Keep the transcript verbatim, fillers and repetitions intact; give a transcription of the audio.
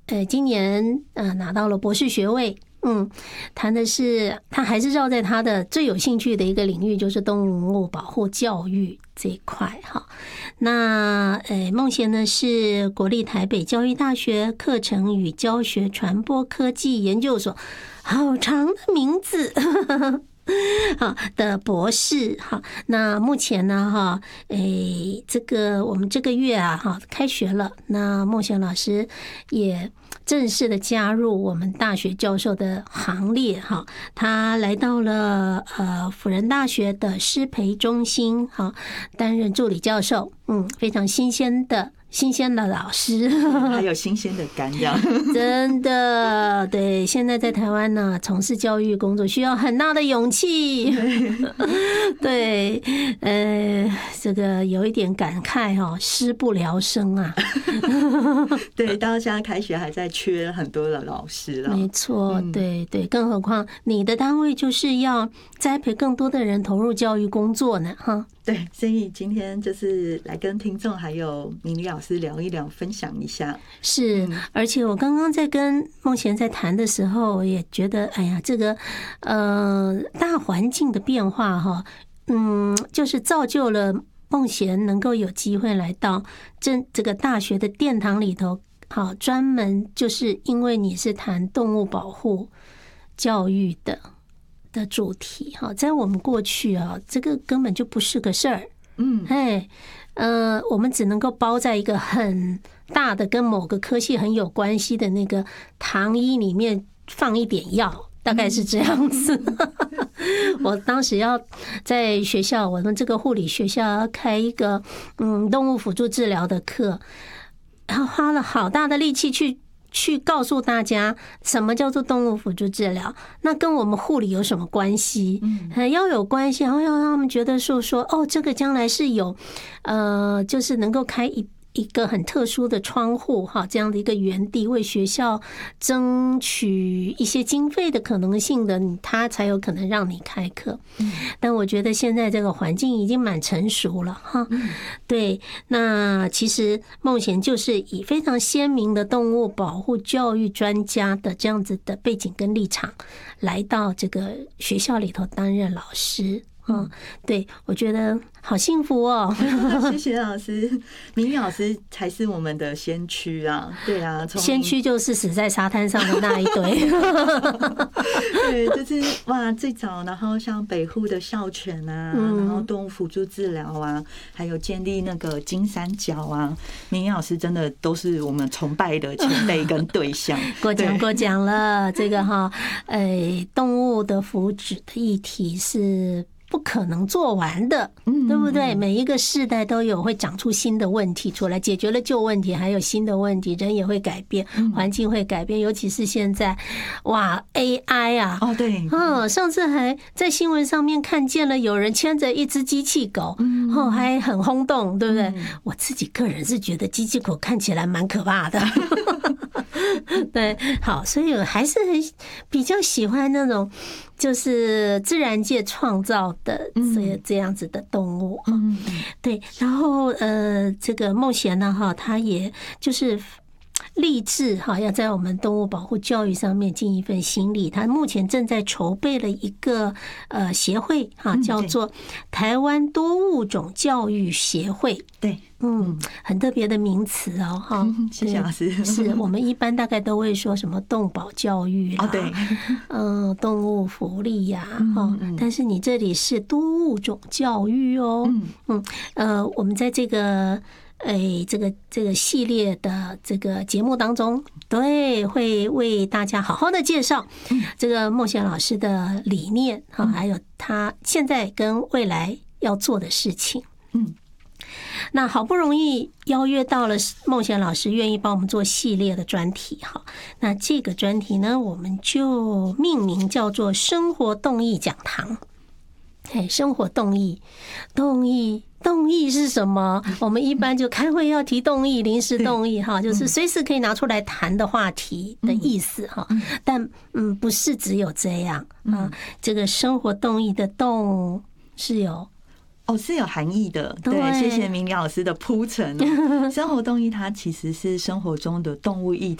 呃，今年呃拿到了博士学位。嗯，谈的是他还是绕在他的最有兴趣的一个领域，就是动物保护教育这一块哈。那呃，孟贤呢是国立台北教育大学课程与教学传播科技研究所，好长的名字。好的博士哈，那目前呢哈，诶，这个我们这个月啊哈开学了，那孟贤老师也正式的加入我们大学教授的行列哈，他来到了呃辅仁大学的师培中心哈，担任助理教授，嗯，非常新鲜的。新鲜的老师， 还有新鲜的肝，这样真的对。现在在台湾呢，从事教育工作需要很大的勇气，对，呃，这个有一点感慨哦，师不聊生啊。 对，到现在开学还在缺很多的老师了。 没错，对对，更何况你的单位就是要栽培更多的人投入教育工作呢，哈。 对，所以今天就是来跟听众还有明理老师聊一聊，分享一下。 是，而且我刚刚在跟孟贤在谈的时候，我也觉得，哎呀，这个呃大环境的变化哈，嗯，就是造就了孟贤能够有机会来到这这个大学的殿堂里头，好，专门就是因为你是谈动物保护教育的。的主题哈，在我们过去啊，这个根本就不是个事儿。嗯，哎，呃，我们只能够包在一个很大的跟某个科系很有关系的那个糖衣里面放一点药，大概是这样子。我当时要在学校，我们这个护理学校要开一个嗯动物辅助治疗的课，然后花了好大的力气去。去告诉大家什么叫做动物辅助治疗，那跟我们护理有什么关系？嗯，要有关系，然后要让他们觉得说说哦，这个将来是有，呃，就是能够开一。一个很特殊的窗户哈，这样的一个园地，为学校争取一些经费的可能性的，他才有可能让你开课。但我觉得现在这个环境已经蛮成熟了哈。对，那其实孟贤就是以非常鲜明的动物保护教育专家的这样子的背景跟立场，来到这个学校里头担任老师。嗯，对，我觉得好幸福哦！ 谢谢老师，明理老师才是我们的先驱啊！对啊， 先驱就是死在沙滩上的那一堆。 对，就是哇，最早，然后像北护的校犬啊，嗯、然后动物辅助治疗啊，还有建立那个金三角啊，明理老师真的都是我们崇拜的前辈跟对象。 过奖过奖了，这个哈，呃，动物的福祉的议题是。不可能做完的，对不对？每一个世代都有会长出新的问题出来，解决了旧问题，还有新的问题，人也会改变，环境会改变，尤其是现在，哇 ，A I 啊， 哦对， 嗯，上次还在新闻上面看见了有人牵着一只机器狗，哦，还很轰动，对不对？我自己个人是觉得机器狗看起来蛮可怕的。对，好，所以我还是很比较喜欢那种就是自然界创造的这这样子的动物。嗯，对，然后呃，这个孟贤呢，哈，他也就是立志哈，要在我们动物保护教育上面尽一份心力。他目前正在筹备了一个呃协会哈，叫做台湾多物种教育协会。 对。 嗯，很特别的名词哦，哈， 谢谢老师。 是我们一般大概都会说什么动保教育啦， 对， 嗯，动物福利呀，哈，但是你这里是多物种教育哦，嗯，呃，我们在这个。哎，这个这个系列的这个节目当中，对，会为大家好好的介绍这个孟贤老师的理念哈，还有他现在跟未来要做的事情，嗯。那好不容易邀约到了孟贤老师愿意帮我们做系列的专题哈，那这个专题呢，我们就命名叫做生活动艺讲堂。哎，生活动艺，动艺，动艺是什么？我们一般就开会要提动艺，临时动艺哈，就是随时可以拿出来谈的话题的意思哈。但嗯，不是只有这样啊，这个生活动艺的动是有。 哦，是有含义的。对，谢谢明理老师的铺陈。生活动艺它其实是生活中的动物议